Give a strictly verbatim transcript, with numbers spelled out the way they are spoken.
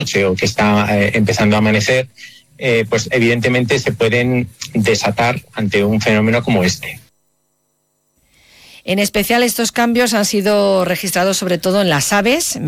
noche o que está eh, empezando a amanecer, eh, pues evidentemente se pueden desatar ante un fenómeno como este. En especial estos cambios han sido registrados sobre todo en las aves.